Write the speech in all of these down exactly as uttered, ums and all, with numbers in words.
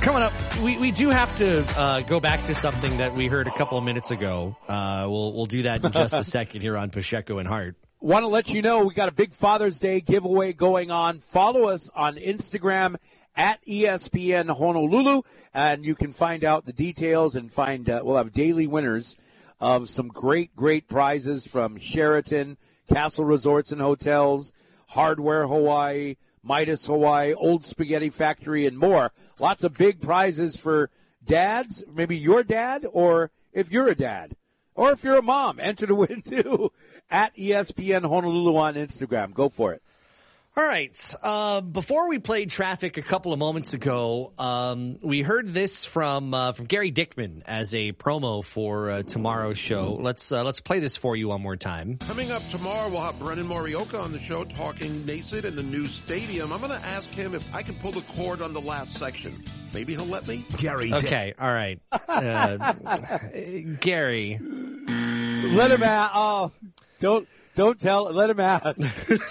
Coming up, we, we do have to uh, go back to something that we heard a couple of minutes ago. Uh, we'll we'll do that in just a second here on Pacheco and Hart. Want to let you know we got a big Father's Day giveaway going on. Follow us on Instagram at E S P N Honolulu, and you can find out the details and find uh, we'll have daily winners of some great, great prizes from Sheraton, Castle Resorts and Hotels, Hardware Hawaii, Midas Hawaii, Old Spaghetti Factory, and more. Lots of big prizes for dads, maybe your dad, or if you're a dad, or if you're a mom, enter to win too at E S P N Honolulu on Instagram. Go for it. All right. Uh, before we played traffic a couple of moments ago, um, we heard this from uh, from Gary Dickman as a promo for uh, tomorrow's show. Let's uh, let's play this for you one more time. Coming up tomorrow, we'll have Brennan Morioka on the show talking Nascent and the new stadium. I'm going to ask him if I can pull the cord on the last section. Maybe he'll let me. Gary. Okay. All right. Uh, Gary. Let him ask. Oh, don't don't tell. Let him ask.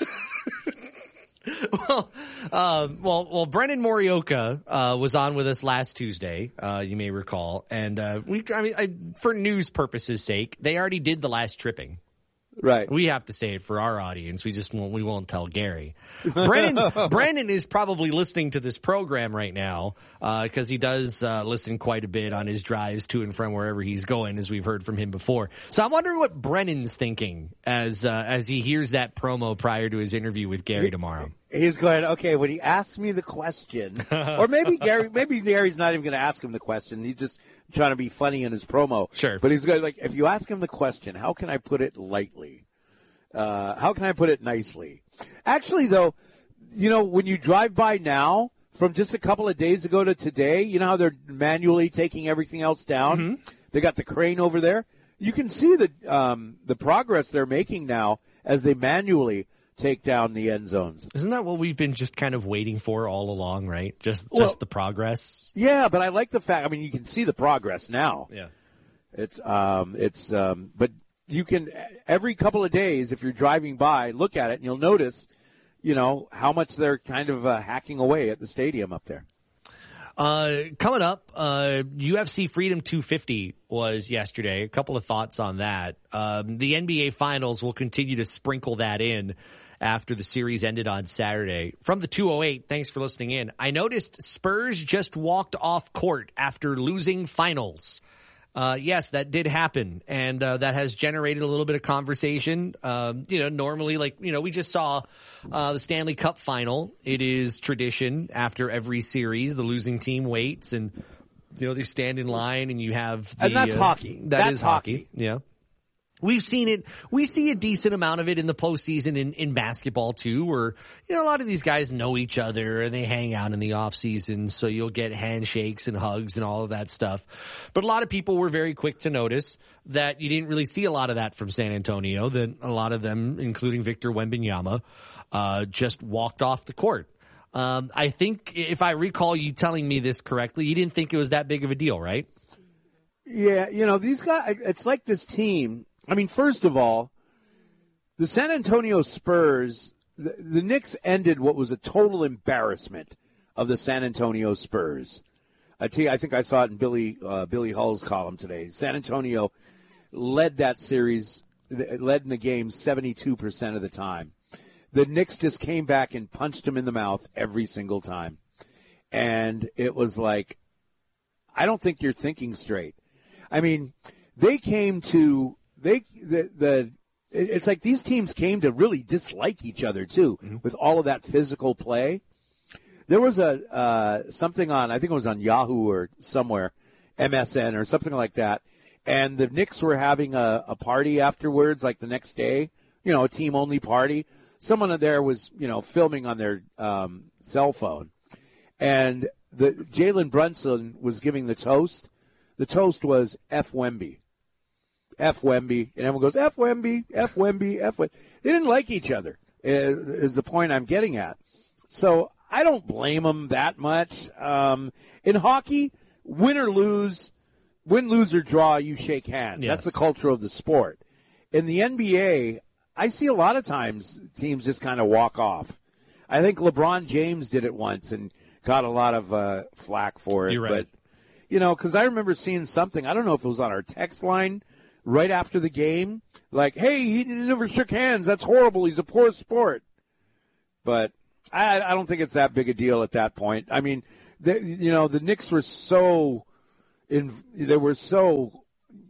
Well, uh, well, well, Brennan Morioka uh, was on with us last Tuesday. Uh, you may recall, and uh, we, I mean, I, for news purposes' sake, they already did the last tripping. Right. We have to say it for our audience. We just won't, we won't tell Gary. Brennan, Brennan is probably listening to this program right now, uh, cause he does, uh, listen quite a bit on his drives to and from wherever he's going, as we've heard from him before. So I'm wondering what Brennan's thinking as, uh, as he hears that promo prior to his interview with Gary tomorrow. He's going, okay, when he asks me the question, or maybe Gary, maybe Gary's not even going to ask him the question. He's just trying to be funny in his promo. Sure. But he's going, like, if you ask him the question, how can I put it lightly? Uh, how can I put it nicely? Actually, though, you know, when you drive by now, from just a couple of days ago to today, you know how they're manually taking everything else down? Mm-hmm. They got the crane over there. You can see the, um, the progress they're making now as they manually take down the end zones. Isn't that what we've been just kind of waiting for all along, right? Just, well, just the progress. Yeah, but I like the fact, I mean, you can see the progress now. Yeah. It's, um, it's, um, but you can, every couple of days, if you're driving by, look at it and you'll notice, you know, how much they're kind of uh, hacking away at the stadium up there. Uh, coming up, uh, U F C Freedom two fifty was yesterday. A couple of thoughts on that. Um, the N B A Finals will continue to sprinkle that in after the series ended on Saturday. From the two oh eight, thanks for listening in. I noticed Spurs just walked off court after losing finals. Uh, yes, that did happen, and uh, that has generated a little bit of conversation. Um, you know, normally, like, you know, we just saw uh, the Stanley Cup final. It is tradition after every series, the losing team waits, and, you know, they stand in line, and you have the... And that's uh, hockey. That that's is hockey. hockey, yeah. We've seen it. We see a decent amount of it in the postseason in, in basketball too, where, you know, a lot of these guys know each other and they hang out in the off season. So you'll get handshakes and hugs and all of that stuff. But a lot of people were very quick to notice that you didn't really see a lot of that from San Antonio, that a lot of them, including Victor Wembanyama, uh, just walked off the court. Um, I think if I recall you telling me this correctly, you didn't think it was that big of a deal, right? Yeah. You know, these guys, it's like this team. I mean, first of all, the San Antonio Spurs, the, the Knicks ended what was a total embarrassment of the San Antonio Spurs. I tell you, I think I saw it in Billy uh, Billy Hull's column today. San Antonio led that series, led in the game seventy-two percent of the time. The Knicks just came back and punched them in the mouth every single time. And it was like, I don't think you're thinking straight. I mean, they came to... They the the it's like these teams came to really dislike each other too, mm-hmm. with all of that physical play. There was a uh something on, I think it was on Yahoo or somewhere, M S N or something like that, and the Knicks were having a, a party afterwards, like the next day, you know, a team only party. Someone there was, you know, filming on their um cell phone, and the Jalen Brunson was giving the toast. The toast was F Wemby. F Wemby, and everyone goes, F Wemby, F Wemby, F Wemby. They didn't like each other, is the point I'm getting at. So I don't blame them that much. Um, in hockey, win or lose, win, lose, or draw, you shake hands. Yes. That's the culture of the sport. In the N B A, I see a lot of times teams just kind of walk off. I think LeBron James did it once and got a lot of uh, flack for it. You're right. But, you know, because I remember seeing something, I don't know if it was on our text line right after the game, like, hey, he never shook hands. That's horrible. He's a poor sport. But I, I don't think it's that big a deal at that point. I mean, they, you know, the Knicks were so, in, they were so,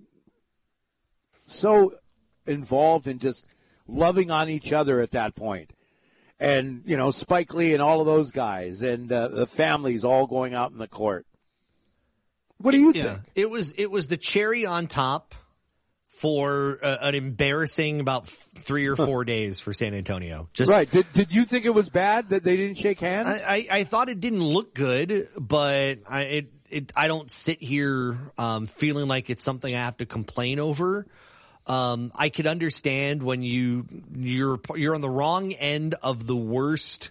so involved in just loving on each other at that point. And, you know, Spike Lee and all of those guys and uh, the families all going out in the court. What do you yeah. think? It was, it was the cherry on top for uh, an embarrassing about three or four days for San Antonio. Just, right. Did Did you think it was bad that they didn't shake hands? I, I, I thought it didn't look good, but I it, it I don't sit here um, feeling like it's something I have to complain over. Um, I could understand when you you're you're on the wrong end of the worst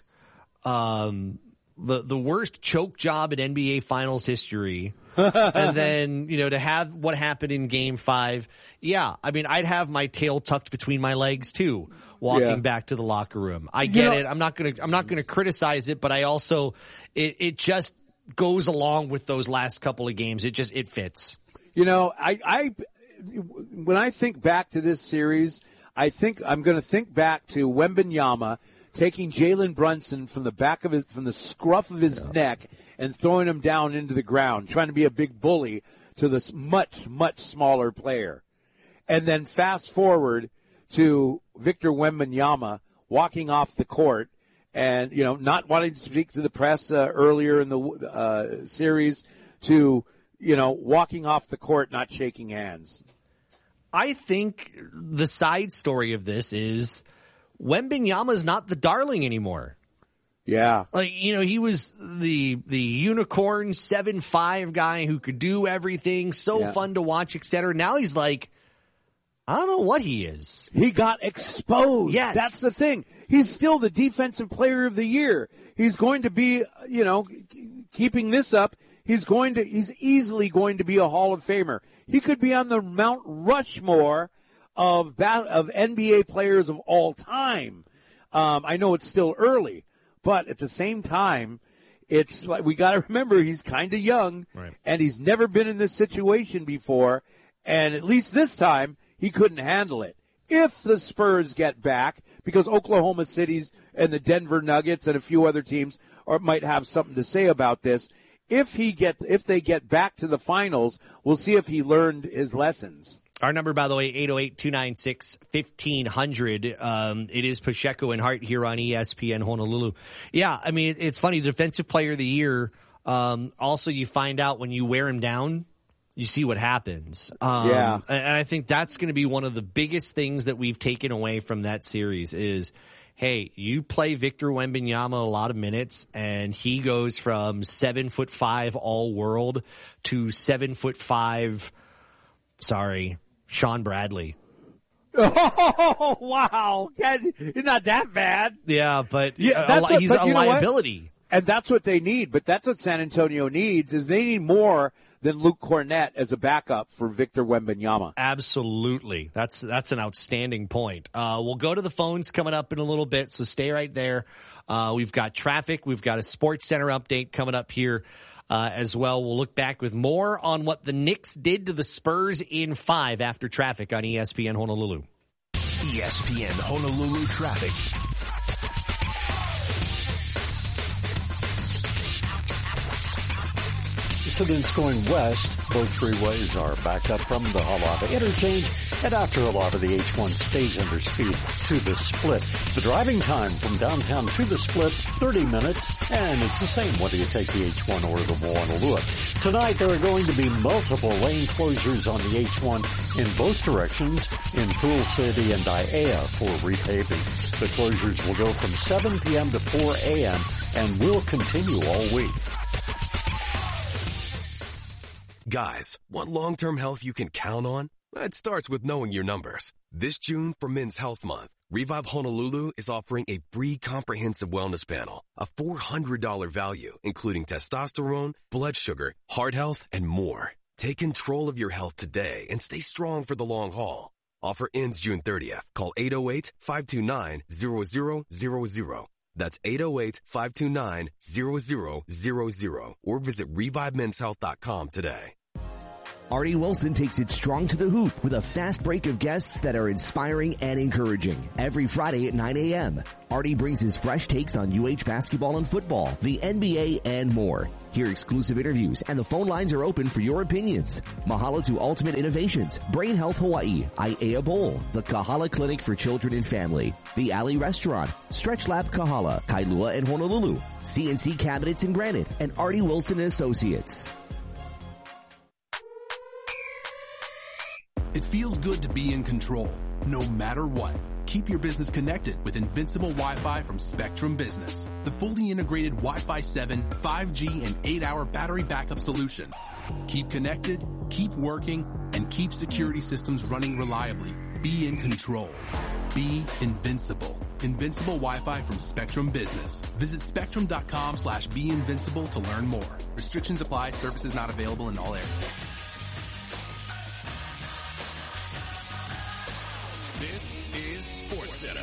um, the the worst choke job in N B A Finals history. And then, you know, to have what happened in game five. Yeah. I mean, I'd have my tail tucked between my legs too, walking yeah. back to the locker room. I get you know, it. I'm not going to, I'm not going to criticize it, but I also, it, it just goes along with those last couple of games. It just, it fits. You know, I, I, when I think back to this series, I think I'm going to think back to Wembanyama taking Jalen Brunson from the back of his, from the scruff of his yeah. neck and throwing him down into the ground, trying to be a big bully to this much, much smaller player. And then fast forward to Victor Wembanyama walking off the court and, you know, not wanting to speak to the press uh, earlier in the uh, series to, you know, walking off the court, not shaking hands. I think the side story of this is Wembanyama's not the darling anymore. Yeah. Like, you know, he was the the unicorn seven five guy who could do everything, so yeah. fun to watch, et cetera. Now he's like, I don't know what he is. He got exposed. Yes. That's the thing. He's still the defensive player of the year. He's going to be, you know, keeping this up, he's going to he's easily going to be a Hall of Famer. He could be on the Mount Rushmore of of N B A players of all time. Um, I know it's still early. But at the same time, it's like we got to remember he's kind of young, right. and he's never been in this situation before. And at least this time, he couldn't handle it. If the Spurs get back, because Oklahoma City's and the Denver Nuggets and a few other teams are, might have something to say about this. If he get, if they get back to the finals, we'll see if he learned his lessons. Our number, by the way, eight oh eight, two nine six, fifteen hundred. Um, it is Pacheco and Hart here on E S P N Honolulu. Yeah, I mean, it's funny. Defensive player of the year. Um, also, you find out when you wear him down, you see what happens. Um, yeah. And I think that's going to be one of the biggest things that we've taken away from that series is, hey, you play Victor Wembanyama a lot of minutes, and he goes from seven foot five all world to seven foot five, sorry, Sean Bradley. Oh, wow. He's not that bad. Yeah, but yeah, a, what, he's but a liability. And that's what they need. But that's what San Antonio needs is they need more than Luke Cornett as a backup for Victor Wembanyama. Absolutely. That's that's an outstanding point. Uh, we'll go to the phones coming up in a little bit, so stay right there. Uh, we've got traffic. We've got a Sports Center update coming up here. Uh, as well. We'll look back with more on what the Knicks did to the Spurs in five after traffic on E S P N Honolulu. E S P N Honolulu traffic. Incidents going west. Both freeways are backed up from the Halava interchange, and after Halava, the H one stays under speed to the split. The driving time from downtown to the split, thirty minutes, and it's the same whether you take the H one or the Moanalua. Tonight, there are going to be multiple lane closures on the H one in both directions in Pool City and Aiea for repaving. The closures will go from seven p.m. to four a.m. and will continue all week. Guys, want long-term health you can count on? It starts with knowing your numbers. This June for Men's Health Month, Revive Honolulu is offering a free comprehensive wellness panel, a four hundred dollars value, including testosterone, blood sugar, heart health, and more. Take control of your health today and stay strong for the long haul. Offer ends June thirtieth. Call eight oh eight, five two nine, zero zero zero zero. That's eight oh eight, five two nine, zero zero zero zero or visit revive men's health dot com today. Artie Wilson takes it strong to the hoop with a fast break of guests that are inspiring and encouraging. Every Friday at nine a.m., Artie brings his fresh takes on U H basketball and football, the N B A, and more. Hear exclusive interviews, and the phone lines are open for your opinions. Mahalo to Ultimate Innovations, Brain Health Hawaii, Aiea Bowl, the Kahala Clinic for Children and Family, the Alley Restaurant, Stretch Lab Kahala, Kailua and Honolulu, C N C Cabinets and Granite, and Artie Wilson and Associates. It feels good to be in control, no matter what. Keep your business connected with Invincible Wi-Fi from Spectrum Business, the fully integrated Wi-Fi seven, five G, and eight hour battery backup solution. Keep connected, keep working, and keep security systems running reliably. Be in control. Be invincible. Invincible Wi-Fi from Spectrum Business. Visit spectrum.com slash be invincible to learn more. Restrictions apply. Services not available in all areas. This is SportsCenter.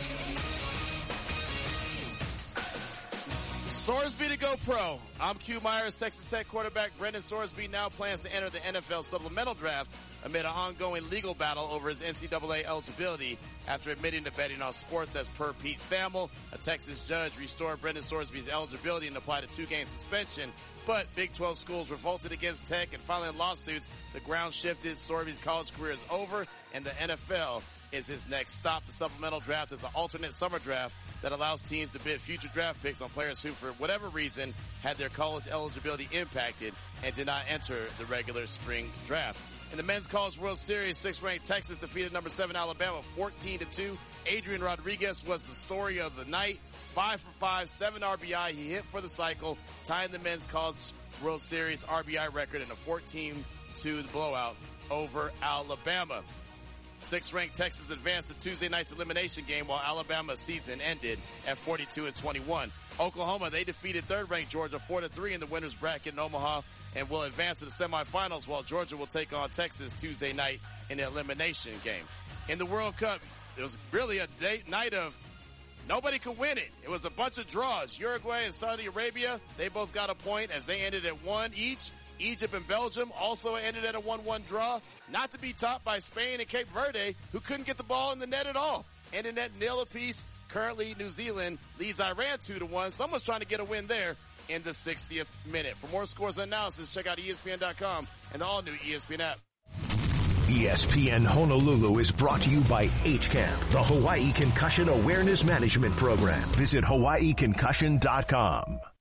Sorsby to go pro. I'm Q Myers. Texas Tech quarterback Brendan Sorsby now plans to enter the N F L supplemental draft amid an ongoing legal battle over his N C double A eligibility after admitting to betting on sports. As per Pete Thamel, a Texas judge restored Brendan Sorsby's eligibility and applied a two-game suspension. But Big twelve schools revolted against Tech, and filing lawsuits, the ground shifted. Sorsby's college career is over, and the N F L is his next stop. The supplemental draft is an alternate summer draft that allows teams to bid future draft picks on players who, for whatever reason, had their college eligibility impacted and did not enter the regular spring draft. In the Men's College World Series, sixth-ranked Texas defeated number seven Alabama fourteen to two. Adrian Rodriguez was the story of the night. Five for five, seven R B I. He hit for the cycle, tying the Men's College World Series R B I record in a fourteen two blowout over Alabama. Sixth-ranked Texas advanced to Tuesday night's elimination game while Alabama's season ended at forty-two and twenty-one. Oklahoma, they defeated third-ranked Georgia four to three in the winners bracket in Omaha and will advance to the semifinals, while Georgia will take on Texas Tuesday night in the elimination game. In the World Cup, it was really a day, night of nobody could win it. It was a bunch of draws. Uruguay and Saudi Arabia, they both got a point as they ended at one each. Egypt and Belgium also ended at a one one draw, not to be topped by Spain and Cape Verde, who couldn't get the ball in the net at all. Ending at nil apiece. Currently, New Zealand leads Iran two to one. Someone's trying to get a win there in the sixtieth minute. For more scores and analysis, check out E S P N dot com and the all-new E S P N app. E S P N Honolulu is brought to you by H CAMP, the Hawaii Concussion Awareness Management Program. Visit hawaii concussion dot com.